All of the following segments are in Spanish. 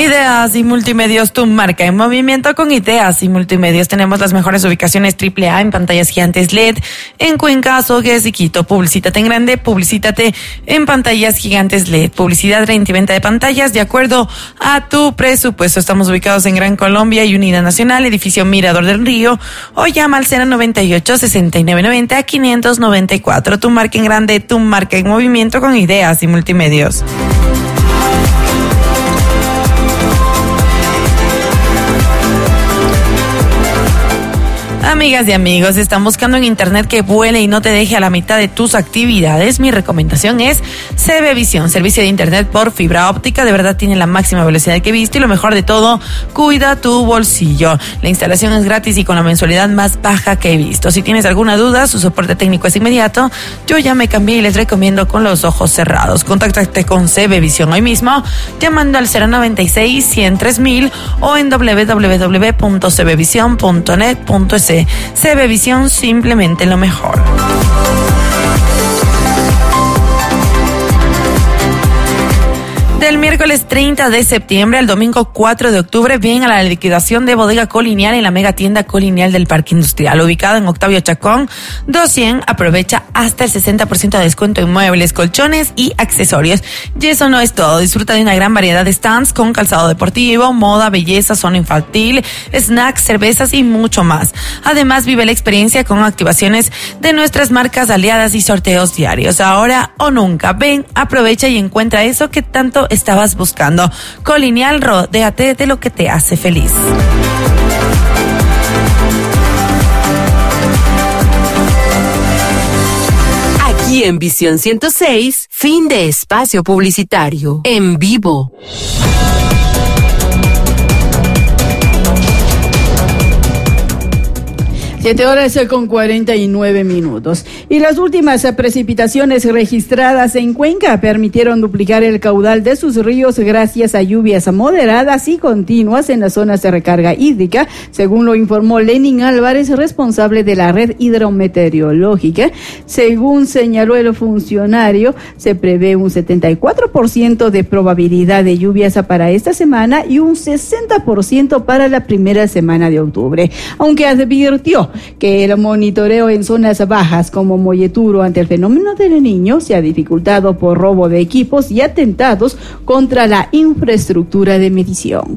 Ideas y Multimedios, tu marca en movimiento. Con Ideas y Multimedios tenemos las mejores ubicaciones AAA en pantallas gigantes LED en Cuenca, Sogues y Quito. Publicítate en grande, publicítate en pantallas gigantes LED. Publicidad, renta y venta de pantallas de acuerdo a tu presupuesto. Estamos ubicados en Gran Colombia y Unidad Nacional, edificio Mirador del Río, o llama al 098-6990-594. Tu marca en grande, tu marca en movimiento con Ideas y Multimedios. Amigas y amigos, ¿están buscando en internet que vuele y no te deje a la mitad de tus actividades? Mi recomendación es CB Visión, servicio de internet por fibra óptica. De verdad tiene la máxima velocidad que he visto y lo mejor de todo, cuida tu bolsillo. La instalación es gratis y con la mensualidad más baja que he visto. Si tienes alguna duda, su soporte técnico es inmediato. Yo ya me cambié y les recomiendo con los ojos cerrados. Contáctate con CB Visión hoy mismo llamando al 096-100-3000 o en www.cbvision.net.es. CB Visión, simplemente lo mejor. Del miércoles 30 de septiembre al domingo 4 de octubre, viene a la liquidación de Bodega Colinial en la mega tienda Colinial del Parque Industrial, ubicada en Octavio Chacón 200. Aprovecha hasta el 60% de descuento en muebles, colchones y accesorios. Y eso no es todo. Disfruta de una gran variedad de stands con calzado deportivo, moda, belleza, zona infantil, snacks, cervezas y mucho más. Además, vive la experiencia con activaciones de nuestras marcas aliadas y sorteos diarios. Ahora o nunca. Ven, aprovecha y encuentra eso que tanto estabas buscando. Colinial, rodéate de lo que te hace feliz. Aquí en Visión 106, fin de espacio publicitario. En vivo. 7:49. Y las últimas precipitaciones registradas en Cuenca permitieron duplicar el caudal de sus ríos gracias a lluvias moderadas y continuas en las zonas de recarga hídrica, según lo informó Lenin Álvarez, responsable de la red hidrometeorológica. Según señaló el funcionario, se prevé un 74% de probabilidad de lluvias para esta semana y un 60% para la primera semana de octubre, aunque advirtió que el monitoreo en zonas bajas como Molleturo ante el fenómeno del Niño se ha dificultado por robo de equipos y atentados contra la infraestructura de medición.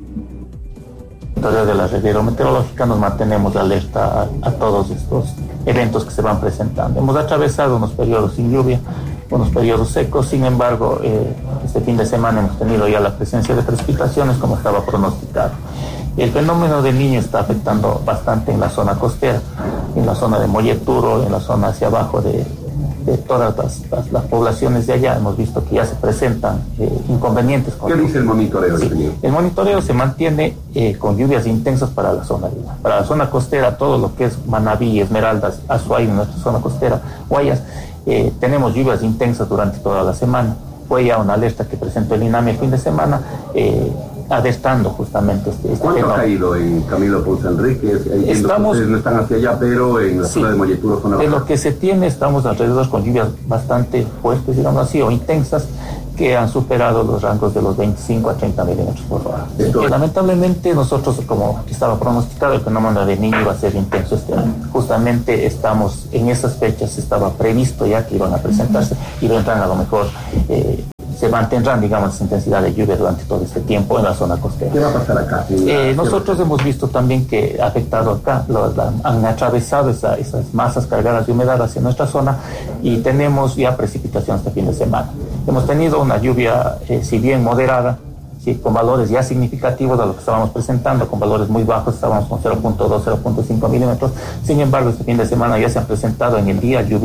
De la red hidrometeorológica nos mantenemos alerta a todos estos eventos que se van presentando. Hemos atravesado unos periodos sin lluvia, unos periodos secos. Sin embargo, este fin de semana hemos tenido ya la presencia de precipitaciones como estaba pronosticado. El fenómeno del Niño está afectando bastante en la zona costera, en la zona de Molleturo, en la zona hacia abajo de todas las poblaciones de allá. Hemos visto que ya se presentan inconvenientes. ¿Qué dice el monitoreo, ingeniero? El monitoreo se mantiene con lluvias intensas para la zona costera, todo lo que es Manabí, Esmeraldas, Azuay, nuestra zona costera, Guayas. Tenemos lluvias intensas durante toda la semana. Fue ya una alerta que presentó el INAMI el fin de semana, adestando justamente este ¿Cuánto fenómeno. ha caído en Camilo Ponce Enríquez? Ustedes no están hacia allá, pero en la zona de Molleturo, zona baja. De lo que se tiene, estamos alrededor con lluvias bastante fuertes, digamos así, o intensas, que han superado los rangos de los 25 a 30 milímetros por hora. Lamentablemente nosotros, como estaba pronosticado, el fenómeno de Niño iba a ser intenso este año. Justamente estamos en esas fechas, estaba previsto ya que iban a presentarse y vendrán a lo mejor se mantendrán, digamos, esa intensidad de lluvia durante todo este tiempo en la zona costera. ¿Qué va a pasar acá? Nosotros hemos visto también que ha afectado acá, han atravesado esas masas cargadas de humedad hacia nuestra zona y tenemos ya precipitación este fin de semana. Hemos tenido una lluvia, si bien moderada, sí, con valores ya significativos a lo que estábamos presentando, con valores muy bajos, estábamos con 0.2, 0.5 milímetros. Sin embargo, este fin de semana ya se han presentado en el día lluvias